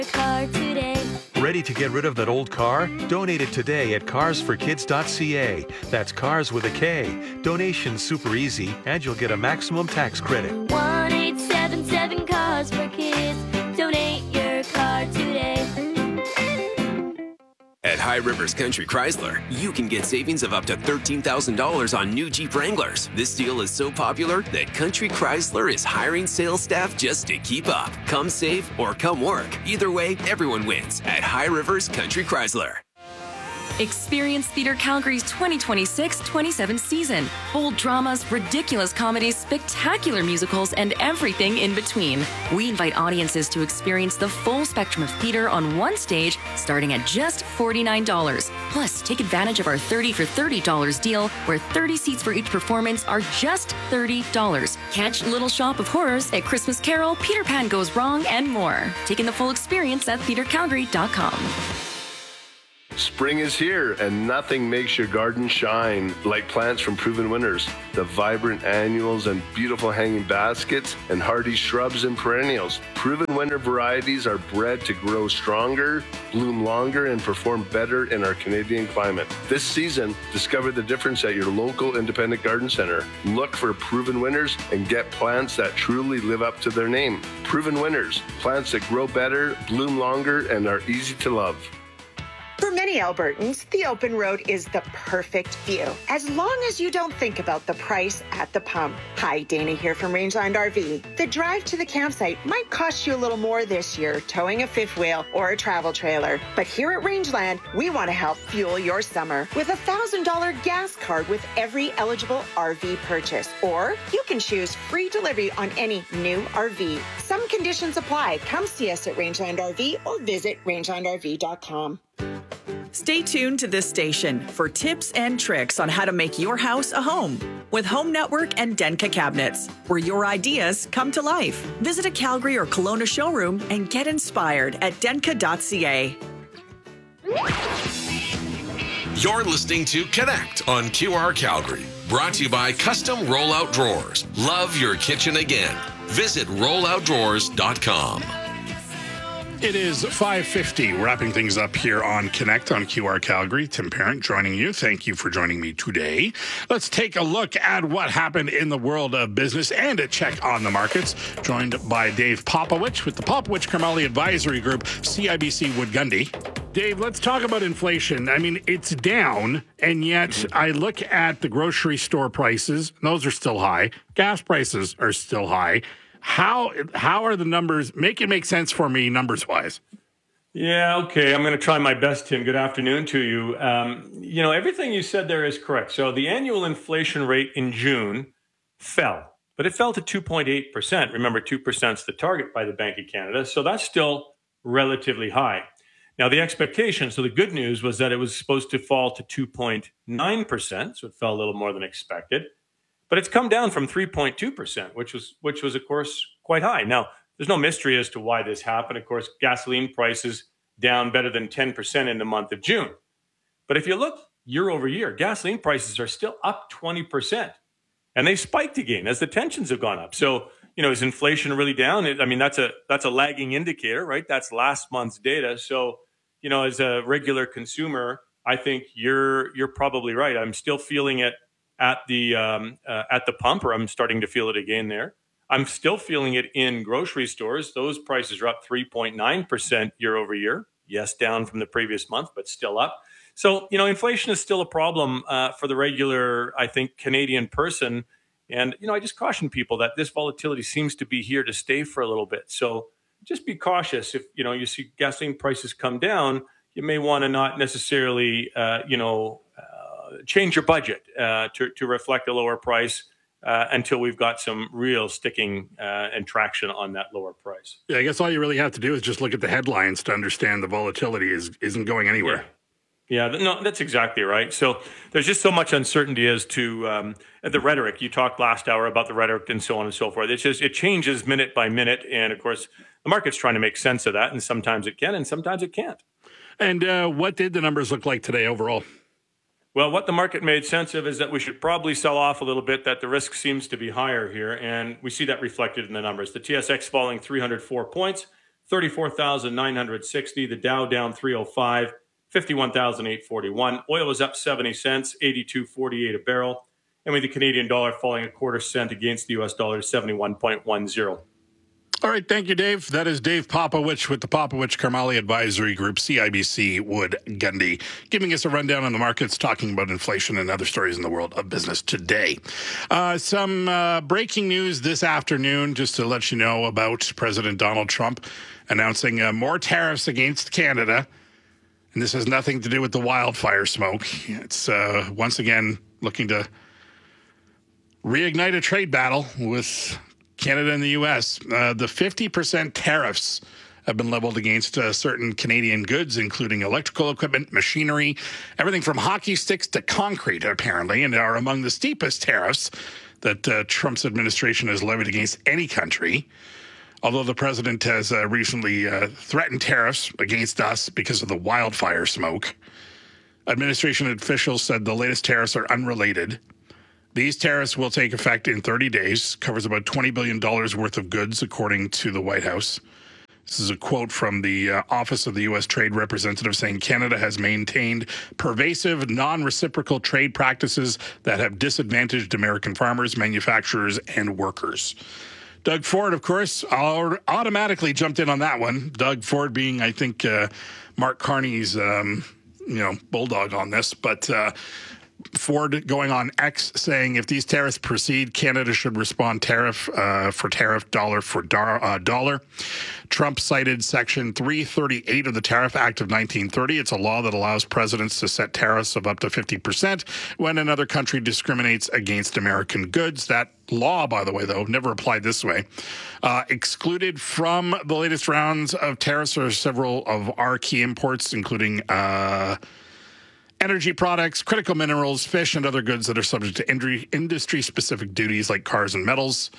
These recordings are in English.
car today. Ready to get rid of that old car? Donate it today at carsforkids.ca. That's cars with a K. Donation's super easy, and you'll get a maximum tax credit. 1-877 Cars for Kids. Donate your car today. At High Rivers Country Chrysler, you can get savings of up to $13,000 on new Jeep Wranglers. This deal is so popular that Country Chrysler is hiring sales staff just to keep up. Come save or come work. Either way, everyone wins at High Rivers Country Chrysler. Experience Theatre Calgary's 2026-27 season. Bold dramas, ridiculous comedies, spectacular musicals, and everything in between. We invite audiences to experience the full spectrum of theatre on one stage, starting at just $49. Plus, take advantage of our 30 for $30 deal, where 30 seats for each performance are just $30. Catch Little Shop of Horrors at Christmas Carol, Peter Pan Goes Wrong, and more. Take in the full experience at theatrecalgary.com. Spring is here, and nothing makes your garden shine like plants from Proven Winners. The vibrant annuals and beautiful hanging baskets and hardy shrubs and perennials. Proven Winner varieties are bred to grow stronger, bloom longer, and perform better in our Canadian climate. This season, discover the difference at your local independent garden center. Look for Proven Winners and get plants that truly live up to their name. Proven Winners, plants that grow better, bloom longer, and are easy to love. For many Albertans, the open road is the perfect view, as long as you don't think about the price at the pump. Hi, Dana here from Rangeland RV. The drive to the campsite might cost you a little more this year, towing a fifth wheel or a travel trailer. But here at Rangeland, we want to help fuel your summer with a $1,000 gas card with every eligible RV purchase. Or you can choose free delivery on any new RV. Some conditions apply. Come see us at Rangeland RV or visit rangelandrv.com. Stay tuned to this station for tips and tricks on how to make your house a home with Home Network and Denka Cabinets, where your ideas come to life. Visit a Calgary or Kelowna showroom and get inspired at denka.ca. You're listening to Connect on QR Calgary, brought to you by Custom Rollout Drawers. Love your kitchen again. Visit rolloutdrawers.com. It is 5:50, wrapping things up here on Connect on QR Calgary. Tim Parent joining you. Thank you for joining me today. Let's take a look at what happened in the world of business and a check on the markets. Joined by Dave Popowich with the Popowich-Karmali Advisory Group, CIBC Wood Gundy. Dave, let's talk about inflation. I mean, it's down, and yet I look at the grocery store prices. Those are still high. Gas prices are still high. How are the numbers? Make it make sense for me numbers-wise. Yeah, okay. I'm going to try my best, Tim. Good afternoon to you. Everything you said there is correct. So the annual inflation rate in June fell, but it fell to 2.8%. Remember, 2% is the target by the Bank of Canada. So that's still relatively high. Now, the expectation, so the good news was that it was supposed to fall to 2.9%. So it fell a little more than expected. But it's come down from 3.2%, which was, of course, quite high. Now, there's no mystery as to why this happened. Of course, gasoline prices down better than 10% in the month of June. But if you look year over year, gasoline prices are still up 20%. And they spiked again as the tensions have gone up. So, is inflation really down? That's a lagging indicator, right? That's last month's data. So, as a regular consumer, I think you're probably right. I'm still feeling it at the pump, or I'm starting to feel it again there. I'm still feeling it in grocery stores. Those prices are up 3.9% year over year. Yes, down from the previous month, but still up. So, inflation is still a problem for the regular, I think, Canadian person. And, I just caution people that this volatility seems to be here to stay for a little bit. So just be cautious. If, you see gasoline prices come down, you may want to not necessarily, change your budget to reflect a lower price until we've got some real sticking and traction on that lower price. Yeah, I guess all you really have to do is just look at the headlines to understand the volatility isn't going anywhere. Yeah, no, that's exactly right. So there's just so much uncertainty as to the rhetoric. You talked last hour about the rhetoric and so on and so forth. It changes minute by minute. And of course, the market's trying to make sense of that. And sometimes it can and sometimes it can't. And what did the numbers look like today overall? Well, what the market made sense of is that we should probably sell off a little bit, that the risk seems to be higher here. And we see that reflected in the numbers. The TSX falling 304 points, 34,960. The Dow down 305, 51,841. Oil is up 70 cents, 82.48 a barrel. And with the Canadian dollar falling a quarter cent against the U.S. dollar to 71.10. All right, thank you, Dave. That is Dave Popowich with the Popowich Karmali Advisory Group, CIBC Wood Gundy, giving us a rundown on the markets, talking about inflation and other stories in the world of business today. Some breaking news this afternoon, just to let you know about President Donald Trump announcing more tariffs against Canada. And this has nothing to do with the wildfire smoke. It's once again looking to reignite a trade battle with Canada and the U.S. The 50% tariffs have been leveled against certain Canadian goods, including electrical equipment, machinery, everything from hockey sticks to concrete, apparently, and are among the steepest tariffs that Trump's administration has levied against any country. Although the president has recently threatened tariffs against us because of the wildfire smoke, administration officials said the latest tariffs are unrelated. These tariffs will take effect in 30 days, covers about $20 billion worth of goods, according to the White House. This is a quote from the Office of the U.S. Trade Representative saying Canada has maintained pervasive, non-reciprocal trade practices that have disadvantaged American farmers, manufacturers, and workers. Doug Ford, of course, automatically jumped in on that one. Doug Ford being, I think, Mark Carney's, bulldog on this, but Ford going on X saying if these tariffs proceed, Canada should respond tariff for tariff, dollar for dollar. Trump cited Section 338 of the Tariff Act of 1930. It's a law that allows presidents to set tariffs of up to 50% when another country discriminates against American goods. That law, by the way, though, never applied this way. Excluded from the latest rounds of tariffs are several of our key imports, including energy products, critical minerals, fish, and other goods that are subject to industry-specific duties like cars and metals.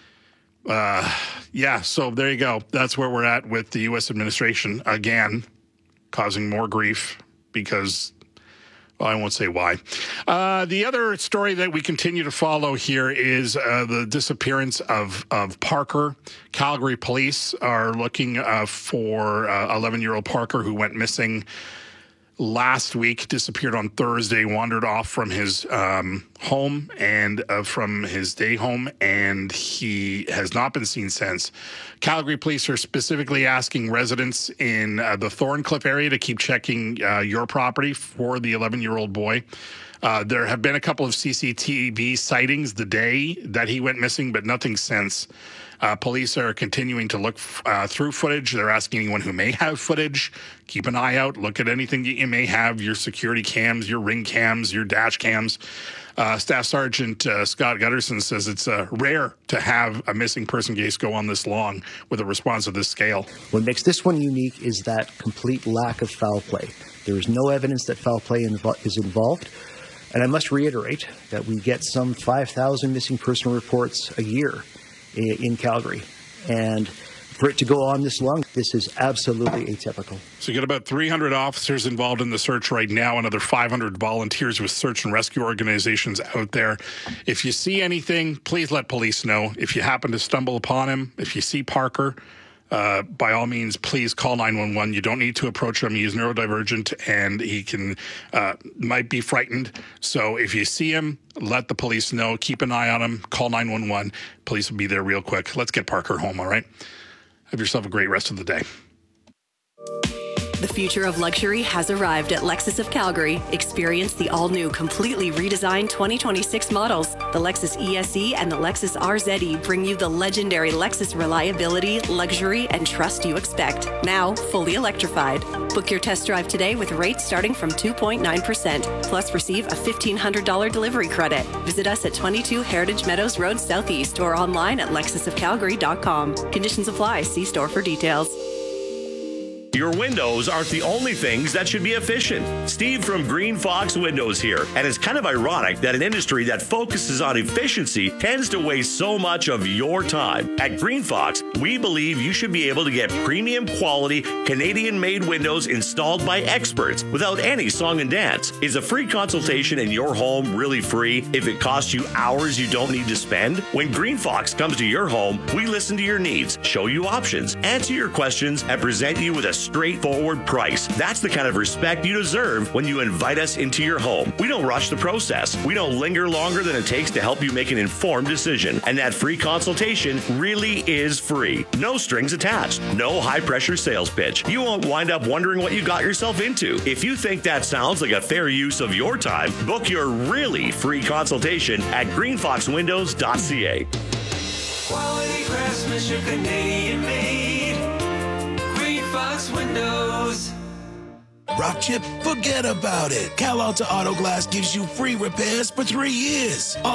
So there you go. That's where we're at with the U.S. administration, again, causing more grief because, well, I won't say why. The other story that we continue to follow here is the disappearance of Parker. Calgary police are looking for 11-year-old Parker who went missing last week, disappeared on Thursday, wandered off from his home and from his day home, and he has not been seen since. Calgary police are specifically asking residents in the Thorncliffe area to keep checking your property for the 11-year-old boy. There have been a couple of CCTV sightings the day that he went missing, but nothing since. Police are continuing to look through footage. They're asking anyone who may have footage, keep an eye out, look at anything that you may have, your security cams, your ring cams, your dash cams. Staff Sergeant Scott Gutterson says it's rare to have a missing person case go on this long with a response of this scale. What makes this one unique is that complete lack of foul play. There is no evidence that foul play is involved. And I must reiterate that we get some 5,000 missing person reports a year in Calgary. And for it to go on this long, this is absolutely atypical. So you got about 300 officers involved in the search right now, another 500 volunteers with search and rescue organizations out there. If you see anything, please let police know. If you happen to stumble upon him, if you see Parker, by all means, please call 911. You don't need to approach him. He's neurodivergent and he might be frightened. So if you see him, let the police know. Keep an eye on him. Call 911. Police will be there real quick. Let's get Parker home, all right? Have yourself a great rest of the day. The future of luxury has arrived at Lexus of Calgary. Experience the all-new, completely redesigned 2026 models. The Lexus ESE and the Lexus RZE bring you the legendary Lexus reliability, luxury, and trust you expect. Now, fully electrified. Book your test drive today with rates starting from 2.9%. Plus, receive a $1,500 delivery credit. Visit us at 22 Heritage Meadows Road Southeast or online at lexusofcalgary.com. Conditions apply. See store for details. Your windows aren't the only things that should be efficient. Steve from Green Fox Windows here, and it's kind of ironic that an industry that focuses on efficiency tends to waste so much of your time. At Green Fox, we believe you should be able to get premium quality Canadian-made windows installed by experts without any song and dance. Is a free consultation in your home really free if it costs you hours you don't need to spend? When Green Fox comes to your home, we listen to your needs, show you options, answer your questions, and present you with a straightforward price. That's the kind of respect you deserve when you invite us into your home. We don't rush the process. We don't linger longer than it takes to help you make an informed decision. And that free consultation really is free. No strings attached. No high-pressure sales pitch. You won't wind up wondering what you got yourself into. If you think that sounds like a fair use of your time, book your really free consultation at greenfoxwindows.ca. Quality craftsmanship, Canadian made. Green Fox Windows. Rock Chip, forget about it. Cal Alta Auto Glass gives you free repairs for 3 years.